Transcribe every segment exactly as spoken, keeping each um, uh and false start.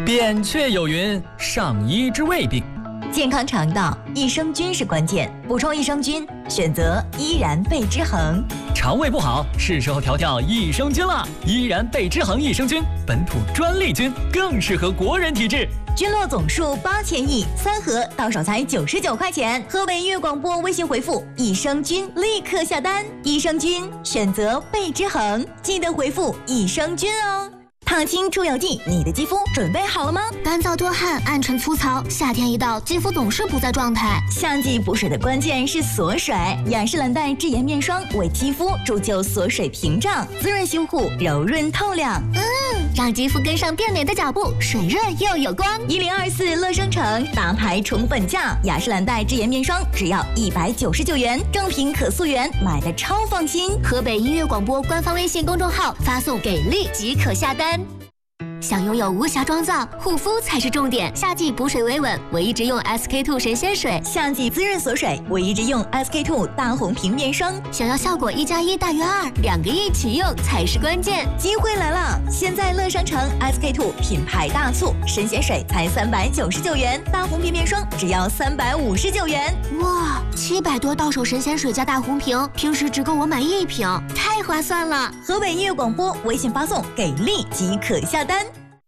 扁鹊有云：上医治未病。 健康肠道，益生菌是关键，补充益生菌，选择依然贝之恒。 肠胃不好，是时候调调益生菌了。依然贝之恒益生菌，本土专利菌，更适合国人体质。 菌落总数八千亿，三盒到手才九十九块钱。河北音乐广播微信回复益生菌，立刻下单。益生菌选择贝之恒，记得回复益生菌哦。烫青出油剂，你的肌肤准备好了吗？ 干燥多汗，暗沉粗糙，夏天一到，肌肤总是不在状态。 夏季补水的关键是锁水，雅诗兰黛智妍面霜为肌肤铸就锁水屏障，滋润修护，柔润透亮。 嗯，让肌肤跟上变美的脚步，水润又有光。 一零二四乐生城大牌宠粉价，雅诗兰黛智妍面霜只要一百九十九元，正品可溯源，买的超放心。 河北音乐广播官方微信公众号发送给力即可下单。想拥有无瑕妆造，护肤才是重点。夏季补水维稳，我一直用 S K two 神仙水； 夏季滋润锁水，我一直用 S K two 大红瓶面霜。 想要效果一加一大于二，两个一起用才是关键。 机会来了！现在乐商城 S K two 品牌大促，神仙水才三百九十九元，大红瓶面霜只要三百五十九元。 哇，七百多到手神仙水加大红瓶，平时只够我买一瓶，太划算了！ 河北音乐广播微信发送给力即可下单。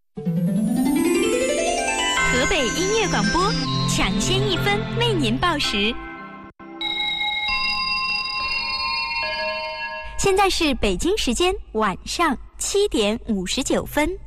河北音乐广播抢先一分为您报时。现在是北京时间晚上七点五十九分。